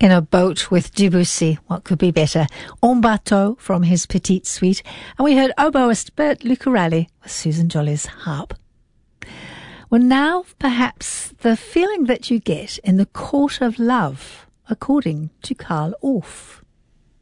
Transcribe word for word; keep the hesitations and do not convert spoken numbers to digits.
In a Boat with Debussy, what could be better? En Bateau from his Petite Suite. And we heard oboist Bert Lucarelli with Susan Jolly's harp. Well, now perhaps the feeling that you get in the court of love, according to Carl Orff.